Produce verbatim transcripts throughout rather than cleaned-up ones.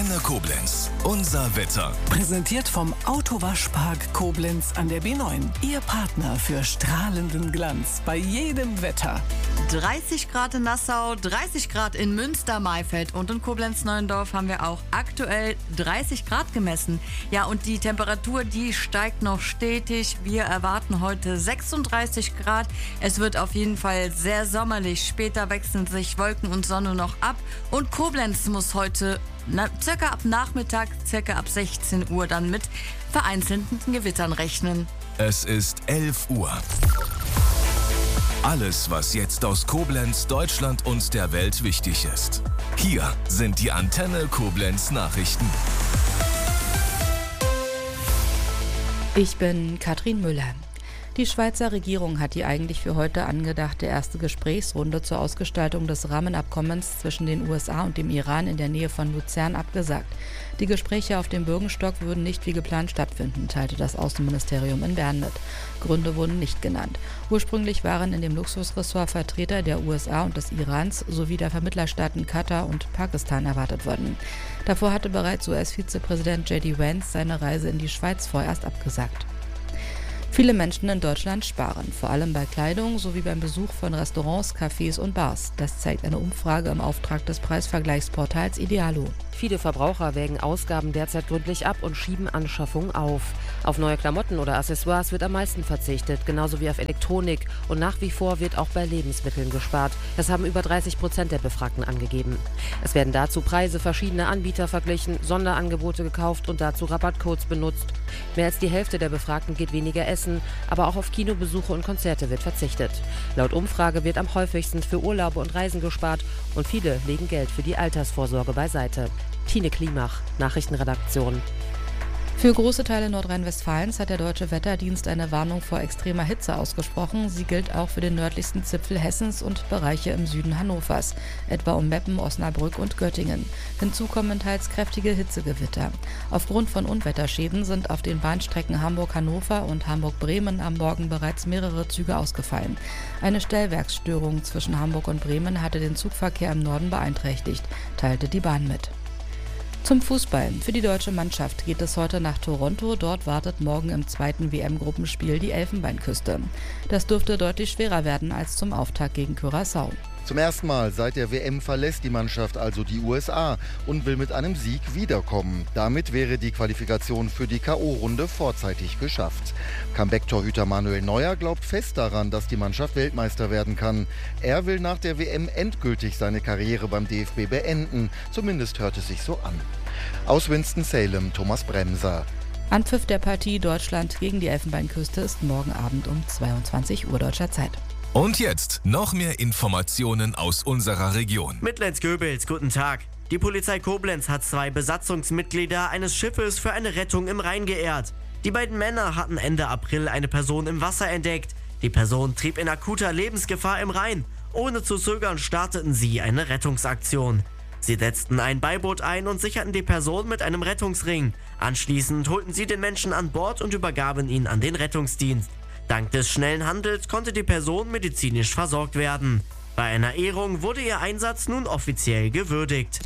Antenne Koblenz. Unser Wetter. Präsentiert vom Autowaschpark Koblenz an der B neun. Ihr Partner für strahlenden Glanz bei jedem Wetter. dreißig Grad in Nassau, dreißig Grad in Münster, Maifeld und in Koblenz-Neuendorf haben wir auch aktuell dreißig Grad gemessen. Ja, und die Temperatur, die steigt noch stetig. Wir erwarten heute sechsunddreißig Grad. Es wird auf jeden Fall sehr sommerlich. Später wechseln sich Wolken und Sonne noch ab. Und Koblenz muss heute na, circa ab Nachmittag, circa ab sechzehn Uhr dann mit vereinzelten Gewittern rechnen. Es ist elf Uhr. Alles, was jetzt aus Koblenz, Deutschland und der Welt wichtig ist. Hier sind die Antenne Koblenz Nachrichten. Ich bin Katrin Müller. Die Schweizer Regierung hat die eigentlich für heute angedachte erste Gesprächsrunde zur Ausgestaltung des Rahmenabkommens zwischen den U S A und dem Iran in der Nähe von Luzern abgesagt. Die Gespräche auf dem Bürgenstock würden nicht wie geplant stattfinden, teilte das Außenministerium in Bern mit. Gründe wurden nicht genannt. Ursprünglich waren in dem Luxusressort Vertreter der U S A und des Irans sowie der Vermittlerstaaten Katar und Pakistan erwartet worden. Davor hatte bereits U S-Vizepräsident J D Vance seine Reise in die Schweiz vorerst abgesagt. Viele Menschen in Deutschland sparen, vor allem bei Kleidung sowie beim Besuch von Restaurants, Cafés und Bars. Das zeigt eine Umfrage im Auftrag des Preisvergleichsportals Idealo. Viele Verbraucher wägen Ausgaben derzeit gründlich ab und schieben Anschaffungen auf. Auf neue Klamotten oder Accessoires wird am meisten verzichtet, genauso wie auf Elektronik. Und nach wie vor wird auch bei Lebensmitteln gespart. Das haben über dreißig Prozent der Befragten angegeben. Es werden dazu Preise verschiedener Anbieter verglichen, Sonderangebote gekauft und dazu Rabattcodes benutzt. Mehr als die Hälfte der Befragten geht weniger essen, aber auch auf Kinobesuche und Konzerte wird verzichtet. Laut Umfrage wird am häufigsten für Urlaube und Reisen gespart und viele legen Geld für die Altersvorsorge beiseite. Tine Klimach, Nachrichtenredaktion. Für große Teile Nordrhein-Westfalens hat der Deutsche Wetterdienst eine Warnung vor extremer Hitze ausgesprochen. Sie gilt auch für den nördlichsten Zipfel Hessens und Bereiche im Süden Hannovers, etwa um Meppen, Osnabrück und Göttingen. Hinzu kommen teils kräftige Hitzegewitter. Aufgrund von Unwetterschäden sind auf den Bahnstrecken Hamburg-Hannover und Hamburg-Bremen am Morgen bereits mehrere Züge ausgefallen. Eine Stellwerksstörung zwischen Hamburg und Bremen hatte den Zugverkehr im Norden beeinträchtigt, teilte die Bahn mit. Zum Fußball. Für die deutsche Mannschaft geht es heute nach Toronto. Dort wartet morgen im zweiten W M-Gruppenspiel die Elfenbeinküste. Das dürfte deutlich schwerer werden als zum Auftakt gegen Curaçao. Zum ersten Mal seit der W M verlässt die Mannschaft also die U S A und will mit einem Sieg wiederkommen. Damit wäre die Qualifikation für die K O-Runde vorzeitig geschafft. Comeback-Torhüter Manuel Neuer glaubt fest daran, dass die Mannschaft Weltmeister werden kann. Er will nach der W M endgültig seine Karriere beim D F B beenden. Zumindest hört es sich so an. Aus Winston-Salem, Thomas Bremser. Anpfiff der Partie Deutschland gegen die Elfenbeinküste ist morgen Abend um zweiundzwanzig Uhr deutscher Zeit. Und jetzt noch mehr Informationen aus unserer Region. Mit Lenz Goebels, guten Tag. Die Polizei Koblenz hat zwei Besatzungsmitglieder eines Schiffes für eine Rettung im Rhein geehrt. Die beiden Männer hatten Ende April eine Person im Wasser entdeckt. Die Person trieb in akuter Lebensgefahr im Rhein. Ohne zu zögern starteten sie eine Rettungsaktion. Sie setzten ein Beiboot ein und sicherten die Person mit einem Rettungsring. Anschließend holten sie den Menschen an Bord und übergaben ihn an den Rettungsdienst. Dank des schnellen Handels konnte die Person medizinisch versorgt werden. Bei einer Ehrung wurde ihr Einsatz nun offiziell gewürdigt.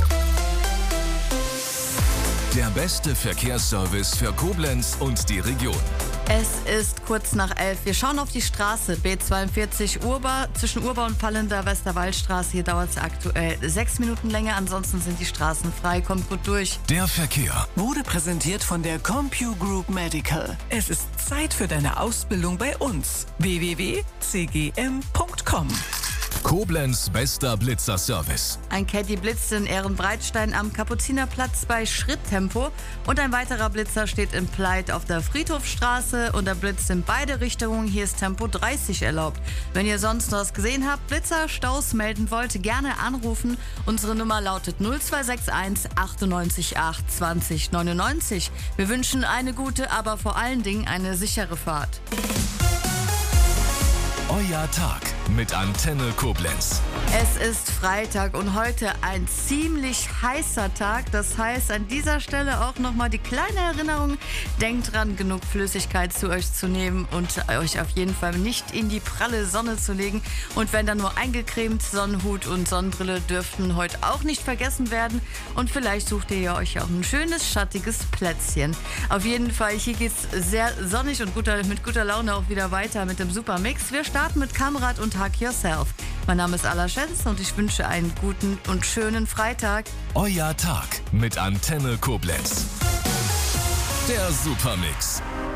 Der beste Verkehrsservice für Koblenz und die Region. Es ist kurz nach elf. Wir schauen auf die Straße B zweiundvierzig Urba, zwischen Urba und Fallender Westerwaldstraße. Hier dauert es aktuell sechs Minuten länger. Ansonsten sind die Straßen frei. Kommt gut durch. Der Verkehr Wurde präsentiert von der CompuGroup Medical. Es ist Zeit für deine Ausbildung bei uns. w w w punkt c g m punkt com. Koblenz bester Blitzerservice. Ein Caddy blitzt in Ehrenbreitstein am Kapuzinerplatz bei Schritttempo und ein weiterer Blitzer steht in Pleit auf der Friedhofstraße und er blitzt in beide Richtungen. Hier ist Tempo dreißig erlaubt. Wenn ihr sonst noch was gesehen habt, Blitzer, Staus melden wollt, gerne anrufen. Unsere Nummer lautet null zwei sechs eins achtundneunzig acht zwanzig neunundneunzig. Wir wünschen eine gute, aber vor allen Dingen eine sichere Fahrt. Euer Tag. mit Antenne Koblenz. Es ist Freitag und heute ein ziemlich heißer Tag. Das heißt, an dieser Stelle auch nochmal die kleine Erinnerung. Denkt dran, genug Flüssigkeit zu euch zu nehmen und euch auf jeden Fall nicht in die pralle Sonne zu legen. Und wenn dann nur eingecremt, Sonnenhut und Sonnenbrille dürften heute auch nicht vergessen werden. Und vielleicht sucht ihr ja euch auch ein schönes, schattiges Plätzchen. Auf jeden Fall, hier geht's sehr sonnig und guter, mit guter Laune auch wieder weiter mit dem Supermix. Wir starten mit Kamrat und Hug Yourself. Mein Name ist Ala Schenz und ich wünsche einen guten und schönen Freitag. Euer Tag mit Antenne Koblenz. Der Supermix.